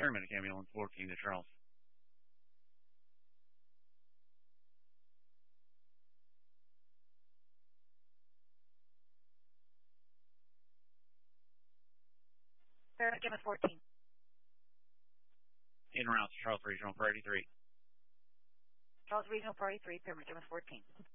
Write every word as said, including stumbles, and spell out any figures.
Paramedic Ambulance fourteen to Charles. Paramedic Ambulance fourteen. En route to Charles Regional for eighty-three. Charles Regional for eighty-three, Paramedic Ambulance fourteen.